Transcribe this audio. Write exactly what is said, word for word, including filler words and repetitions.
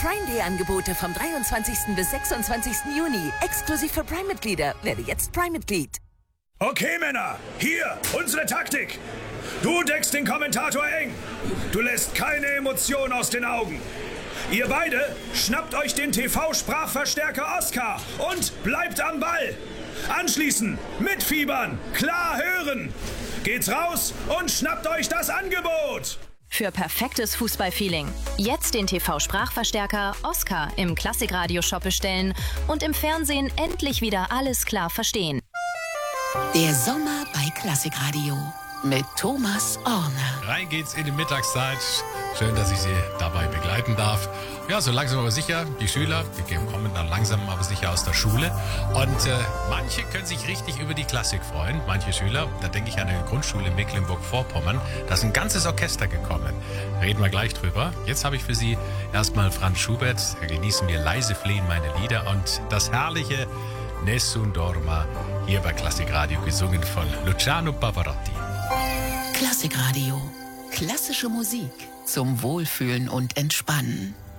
Prime Day Angebote vom dreiundzwanzigsten bis sechsundzwanzigsten Juni. Exklusiv für Prime-Mitglieder. Werde jetzt Prime-Mitglied. Okay, Männer, hier, unsere Taktik. Du deckst den Kommentator eng. Du lässt keine Emotion aus den Augen. Ihr beide schnappt euch den T V-Sprachverstärker Oscar und bleibt am Ball. Anschließend mitfiebern, klar hören. Geht's raus und schnappt euch das Angebot. Für perfektes Fußballfeeling. Jetzt den T V-Sprachverstärker Oscar im Klassikradio-Shop bestellen und im Fernsehen endlich wieder alles klar verstehen. Der Sommer bei Klassikradio mit Thomas Orner. Rein geht's in die Mittagszeit. Schön, dass ich Sie dabei begleiten darf. Ja, so langsam aber sicher, die Schüler, die kommen dann langsam aber sicher aus der Schule. Und äh, manche können sich richtig über die Klassik freuen. Manche Schüler, da denke ich an eine Grundschule in Mecklenburg-Vorpommern, da ist ein ganzes Orchester gekommen. Reden wir gleich drüber. Jetzt habe ich für Sie erstmal Franz Schubert. Da genießen wir leise fliehen meine Lieder und das herrliche Nessun Dorma hier bei Klassikradio, gesungen von Luciano Pavarotti. Klassikradio. Klassische Musik zum Wohlfühlen und Entspannen.